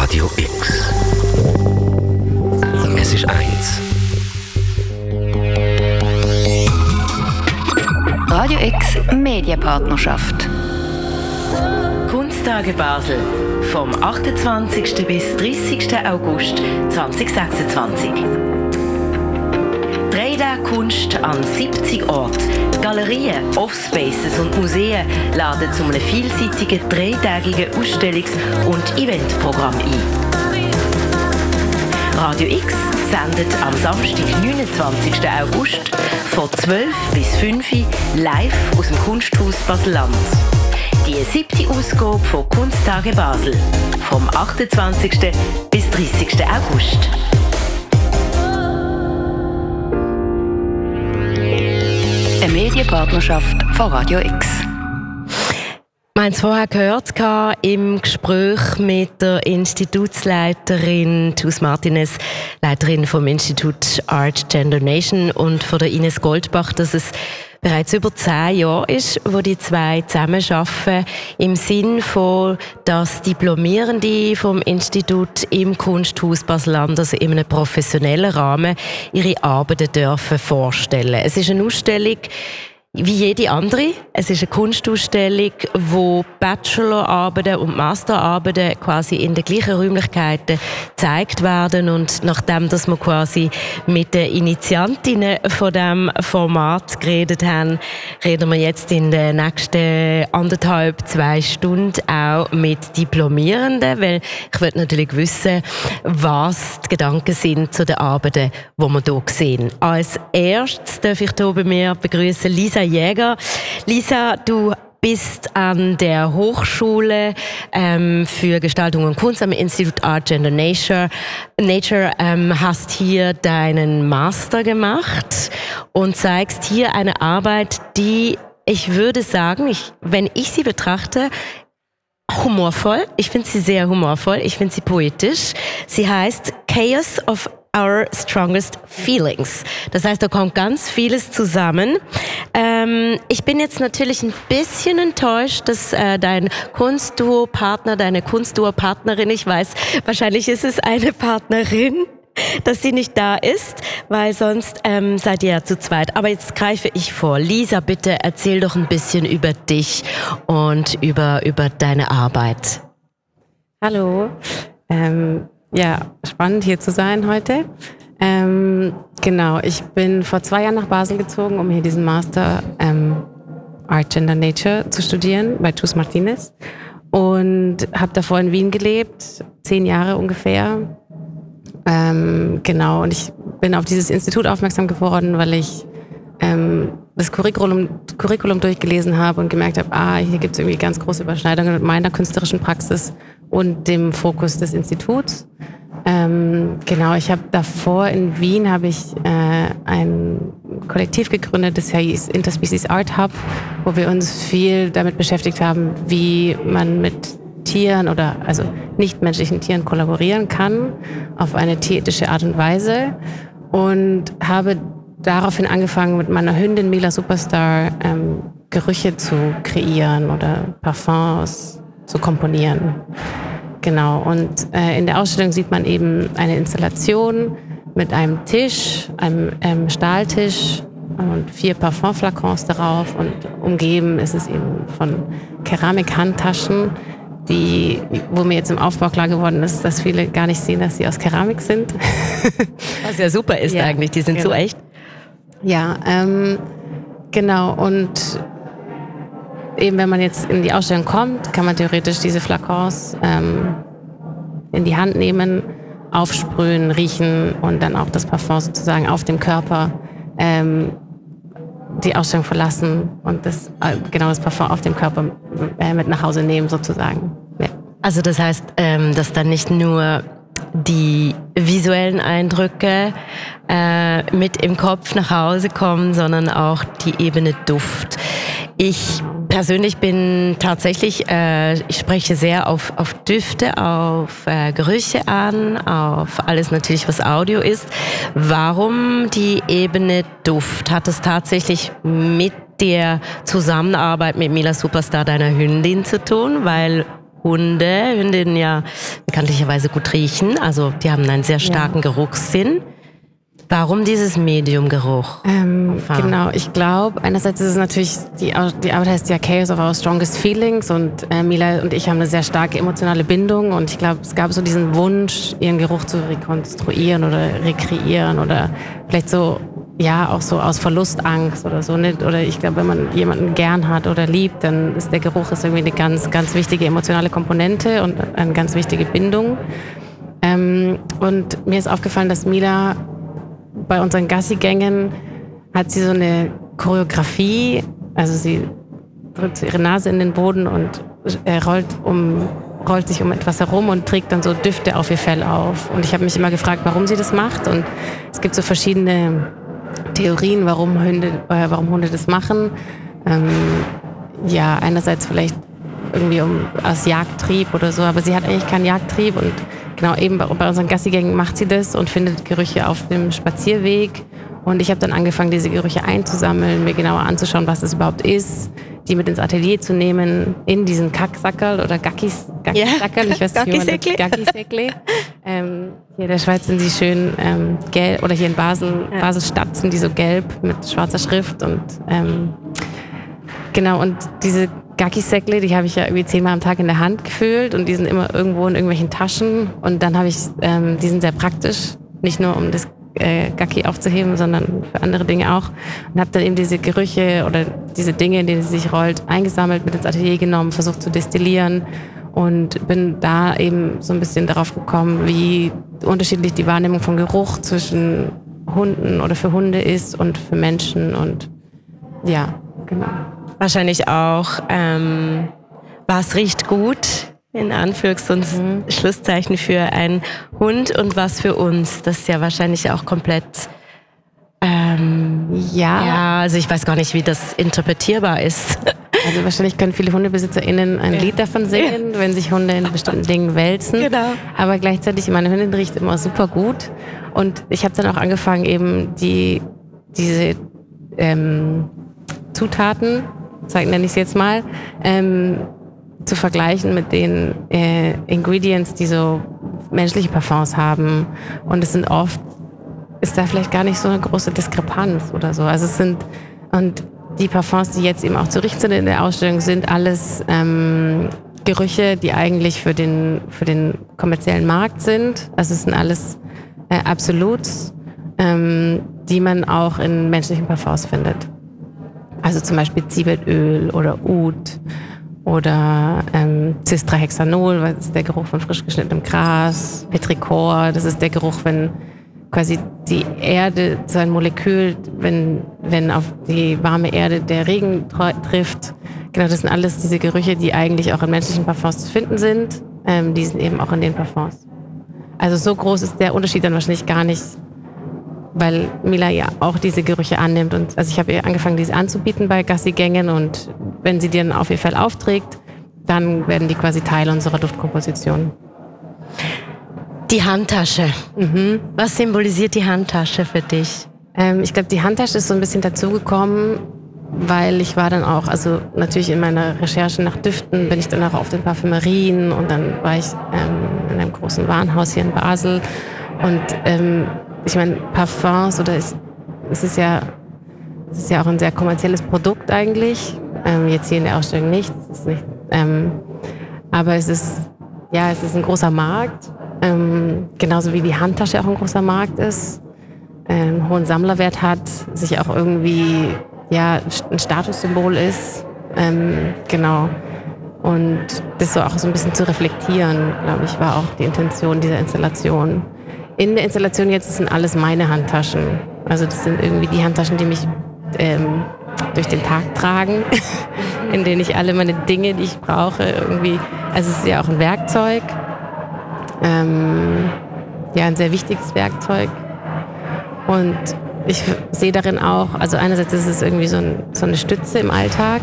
Radio X. Es ist eins. Radio X Medienpartnerschaft. Kunsttage Basel vom 28. bis 30. August 2026. 3D-Kunst an 70 Orten. Galerien, Offspaces und Museen laden zu einem vielseitigen dreitägigen Ausstellungs- und Eventprogramm ein. Radio X sendet am Samstag, 29. August von 12 bis 5 Uhr live aus dem Kunsthaus Basel-Land. Die 7. Ausgabe von Kunsttage Basel vom 28. bis 30. August. Eine Medienpartnerschaft von Radio X. Wir haben es vorher gehört im Gespräch mit der Institutsleiterin Thus Martinez, Leiterin vom Institut Art Gender Nation, und von der Ines Goldbach, dass es bereits über 10 Jahre ist, wo die zwei zusammenarbeiten, im Sinn von, dass Diplomierende vom Institut im Kunsthaus Basel-Land, also in einem professionellen Rahmen, ihre Arbeiten dürfen vorstellen. Es ist eine Ausstellung wie jede andere. Es ist eine Kunstausstellung, wo Bachelorarbeiten und Masterarbeiten quasi in den gleichen Räumlichkeiten gezeigt werden. Und nachdem, dass wir quasi mit den Initiantinnen von diesem Format geredet haben, reden wir jetzt in den nächsten 1,5-2 Stunden auch mit Diplomierenden, weil ich will natürlich wissen, was die Gedanken sind zu den Arbeiten, die wir hier sehen. Als erstes darf ich hier bei mir begrüßen Lisa Jäger. Lisa, du bist an der Hochschule für Gestaltung und Kunst am Institut Art Gender Nature, hast hier deinen Master gemacht und zeigst hier eine Arbeit, die, ich würde sagen, wenn ich sie betrachte, humorvoll. Ich finde sie sehr humorvoll. Ich finde sie poetisch. Sie heißt Chaos of Our Strongest Feelings. Das heißt, da kommt ganz vieles zusammen. Ich bin jetzt natürlich ein bisschen enttäuscht, dass dein Kunstduo-Partner, deine Kunstduo-Partnerin, ich weiß, wahrscheinlich ist es eine Partnerin, dass sie nicht da ist, weil sonst seid ihr ja zu zweit. Aber jetzt greife ich vor. Lisa, bitte erzähl doch ein bisschen über dich und über deine Arbeit. Hallo. Ja, spannend hier zu sein heute. Genau, ich bin vor 2 Jahren nach Basel gezogen, um hier diesen Master Art Gender Nature zu studieren bei Thus Martinez, und habe davor in Wien gelebt, 10 Jahre ungefähr. Genau, und ich bin auf dieses Institut aufmerksam geworden, weil ich das Curriculum durchgelesen habe und gemerkt habe, hier gibt es irgendwie ganz große Überschneidungen mit meiner künstlerischen Praxis und dem Fokus des Instituts. Genau, ich habe davor in Wien ein Kollektiv gegründet, das hieß Interspecies Art Hub, wo wir uns viel damit beschäftigt haben, wie man mit Tieren oder also nichtmenschlichen Tieren kollaborieren kann auf eine tierethische Art und Weise, und habe daraufhin angefangen, mit meiner Hündin Mila Superstar Gerüche zu kreieren oder Parfums zu komponieren. Genau, und in der Ausstellung sieht man eben eine Installation mit einem Tisch, einem Stahltisch und 4 Parfumflakons darauf, und umgeben ist es eben von Keramikhandtaschen, wo mir jetzt im Aufbau klar geworden ist, dass viele gar nicht sehen, dass sie aus Keramik sind. Was ja super ist eigentlich, die sind so echt. Ja, genau, und eben wenn man jetzt in die Ausstellung kommt, kann man theoretisch diese Flakons in die Hand nehmen, aufsprühen, riechen und dann auch das Parfum sozusagen auf dem Körper die Ausstellung verlassen und das Parfum auf dem Körper mit nach Hause nehmen sozusagen. Ja. Also das heißt, dass dann nicht nur die visuellen Eindrücke mit im Kopf nach Hause kommen, sondern auch die Ebene Duft. Ich persönlich bin tatsächlich, ich spreche sehr auf Düfte, auf Gerüche an, auf alles natürlich, was Audio ist. Warum die Ebene Duft? Hat es tatsächlich mit der Zusammenarbeit mit Mila Superstar, deiner Hündin, zu tun? Weil Hündinnen ja bekanntlicherweise gut riechen. Also die haben einen sehr starken Geruchssinn. Warum dieses Medium-Geruch? Genau, ich glaube, einerseits ist es natürlich, die Arbeit heißt ja Chaos of Our Strongest Feelings und Mila und ich haben eine sehr starke emotionale Bindung und ich glaube, es gab so diesen Wunsch, ihren Geruch zu rekonstruieren oder rekreieren oder vielleicht so, ja, auch so aus Verlustangst oder so, nicht? Oder ich glaube, wenn man jemanden gern hat oder liebt, dann ist der Geruch irgendwie eine ganz, ganz wichtige emotionale Komponente und eine ganz wichtige Bindung. Und mir ist aufgefallen, dass Mila bei unseren Gassigängen hat sie so eine Choreografie, also sie drückt ihre Nase in den Boden und rollt sich um etwas herum und trägt dann so Düfte auf ihr Fell auf. Und ich habe mich immer gefragt, warum sie das macht. Und es gibt so verschiedene Theorien, warum Hunde das machen. Ja, einerseits vielleicht irgendwie aus Jagdtrieb oder so, aber sie hat eigentlich keinen Jagdtrieb und genau eben bei unseren Gassigängen macht sie das und findet Gerüche auf dem Spazierweg. Und ich habe dann angefangen, diese Gerüche einzusammeln, mir genauer anzuschauen, was das überhaupt ist, die mit ins Atelier zu nehmen, in diesen Kacksackerl oder Gackisackerl, ich weiß nicht, wie man das Gackisäckle. Hier in der Schweiz sind sie schön gelb, oder hier in Basel-Stadt sind die so gelb mit schwarzer Schrift und genau, und diese Gackisäckle, die habe ich ja irgendwie 10-mal am Tag in der Hand gefühlt und die sind immer irgendwo in irgendwelchen Taschen und dann habe ich, die sind sehr praktisch, nicht nur um das Gacki aufzuheben, sondern für andere Dinge auch und habe dann eben diese Gerüche oder diese Dinge, in denen sie sich rollt, eingesammelt, mit ins Atelier genommen, versucht zu destillieren und bin da eben so ein bisschen darauf gekommen, wie unterschiedlich die Wahrnehmung von Geruch zwischen Hunden oder für Hunde ist und für Menschen und ja, genau. Wahrscheinlich auch, was riecht gut, in Anführungs- und Schlusszeichen für einen Hund und was für uns. Das ist ja wahrscheinlich auch komplett, also ich weiß gar nicht, wie das interpretierbar ist. Also wahrscheinlich können viele HundebesitzerInnen ein Lied davon singen, wenn sich Hunde in bestimmten Dingen wälzen. Genau. Aber gleichzeitig, meine Hündin riecht immer super gut. Und ich habe dann auch angefangen, eben diese Zutaten, nenne ich es jetzt mal, zu vergleichen mit den Ingredients, die so menschliche Parfums haben. Und ist da vielleicht gar nicht so eine große Diskrepanz oder so. Also und die Parfums, die jetzt eben auch zu richten sind in der Ausstellung, sind alles Gerüche, die eigentlich für den kommerziellen Markt sind. Also es sind alles Absolutes, die man auch in menschlichen Parfums findet. Also zum Beispiel Zwiebelöl oder Oud oder Cistrahexanol, das ist der Geruch von frisch geschnittenem Gras, Petrichor, das ist der Geruch, wenn quasi die Erde, so ein Molekül, wenn auf die warme Erde der Regen trifft. Genau, das sind alles diese Gerüche, die eigentlich auch in menschlichen Parfums zu finden sind. Die sind eben auch in den Parfums. Also so groß ist der Unterschied dann wahrscheinlich gar nicht, weil Mila ja auch diese Gerüche annimmt. Und also ich habe ihr angefangen, diese anzubieten bei Gassigängen und wenn sie die dann auf ihr Fell aufträgt, dann werden die quasi Teil unserer Duftkomposition. Die Handtasche. Was symbolisiert die Handtasche für dich? Ich glaube, die Handtasche ist so ein bisschen dazugekommen, weil ich war dann auch, also natürlich in meiner Recherche nach Düften bin ich dann auch auf den Parfümerien und dann war ich in einem großen Warenhaus hier in Basel und ich meine, Parfums es ist ja auch ein sehr kommerzielles Produkt eigentlich. Jetzt hier in der Ausstellung nicht. Aber es ist ein großer Markt. Genauso wie die Handtasche auch ein großer Markt ist. Einen hohen Sammlerwert hat, sich auch irgendwie ein Statussymbol ist. Genau. Und das so auch so ein bisschen zu reflektieren, glaube ich, war auch die Intention dieser Installation. In der Installation jetzt sind alles meine Handtaschen. Also das sind irgendwie die Handtaschen, die mich durch den Tag tragen, in denen ich alle meine Dinge, die ich brauche, irgendwie, also es ist ja auch ein Werkzeug, ein sehr wichtiges Werkzeug. Und ich sehe darin auch, also einerseits ist es irgendwie so eine Stütze im Alltag.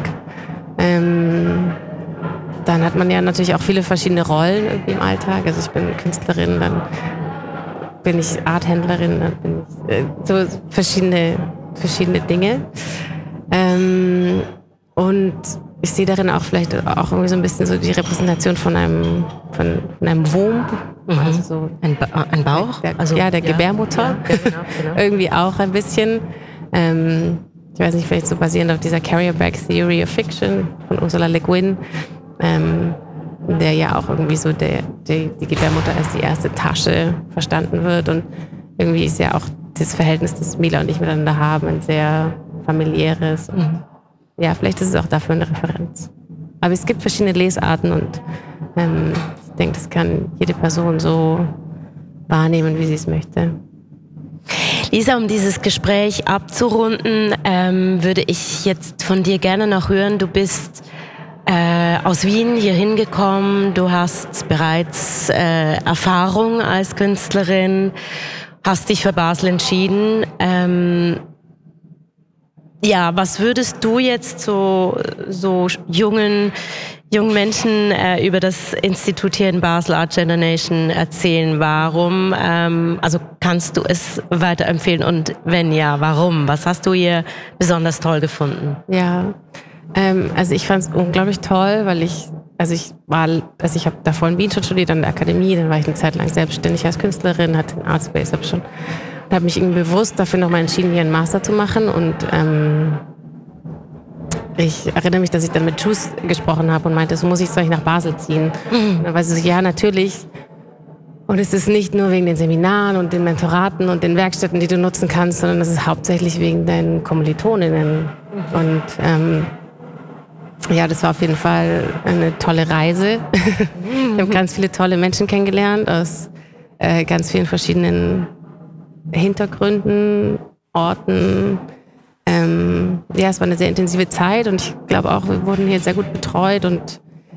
Dann hat man ja natürlich auch viele verschiedene Rollen irgendwie im Alltag. Also ich bin Künstlerin, dann bin ich Arthändlerin, dann bin ich so verschiedene Dinge. Und ich sehe darin auch vielleicht auch irgendwie so ein bisschen so die Repräsentation von einem Womb, also so ein Bauch, der Gebärmutter, ja, genau. irgendwie auch ein bisschen. Ich weiß nicht, vielleicht so basierend auf dieser Carrier-Bag Theory of Fiction von Ursula Le Guin, der ja auch irgendwie so die Gebärmutter als die erste Tasche verstanden wird. Und irgendwie ist ja auch das Verhältnis, das Mila und ich miteinander haben, ein sehr familiäres. Und ja, vielleicht ist es auch dafür eine Referenz. Aber es gibt verschiedene Lesarten und ich denke, das kann jede Person so wahrnehmen, wie sie es möchte. Lisa, um dieses Gespräch abzurunden, würde ich jetzt von dir gerne noch hören. Du bist aus Wien hier hingekommen, du hast bereits Erfahrung als Künstlerin, hast dich für Basel entschieden. Ja, was würdest du jetzt so jungen Menschen über das Institut hier in Basel, Art Generation, erzählen? Warum? Also kannst du es weiterempfehlen und wenn ja, warum? Was hast du hier besonders toll gefunden? Ja, also ich fand es unglaublich toll, weil ich habe davor in Wien schon studiert, an der Akademie, dann war ich eine Zeit lang selbstständig als Künstlerin, hatte einen Artspace, habe mich irgendwie bewusst dafür nochmal entschieden, hier einen Master zu machen und ich erinnere mich, dass ich dann mit Juice gesprochen habe und meinte, soll ich nach Basel ziehen? Und dann war sie so, ja, natürlich. Und es ist nicht nur wegen den Seminaren und den Mentoraten und den Werkstätten, die du nutzen kannst, sondern es ist hauptsächlich wegen deinen Kommilitoninnen. Und ja, das war auf jeden Fall eine tolle Reise. Ich habe ganz viele tolle Menschen kennengelernt aus ganz vielen verschiedenen Hintergründen, Orten. Ja, es war eine sehr intensive Zeit und ich glaube auch, wir wurden hier sehr gut betreut und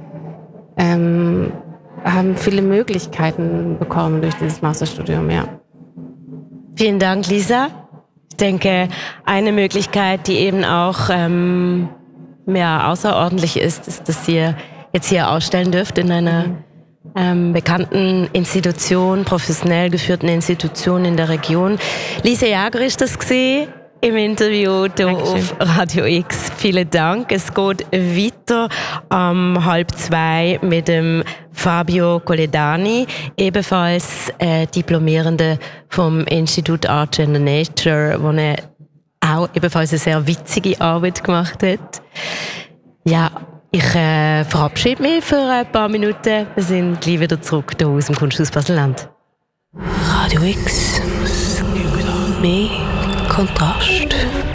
haben viele Möglichkeiten bekommen durch dieses Masterstudium, ja. Vielen Dank, Lisa. Ich denke, eine Möglichkeit, die eben auch außerordentlich ist, dass ihr jetzt hier ausstellen dürft in einer bekannten Institution, professionell geführten Institution in der Region. Lisa Jager ist das gesehen im Interview hier auf Radio X. Vielen Dank. Es geht weiter 1:30 mit dem Fabio Coledani, ebenfalls Diplomierende vom Institut Art Gender Nature, wo er auch ebenfalls eine sehr witzige Arbeit gemacht hat. Ja, ich verabschiede mich für ein paar Minuten. Wir sind gleich wieder zurück hier aus dem Kunsthaus Basel-Land. Radio X. Mehr Kontrast.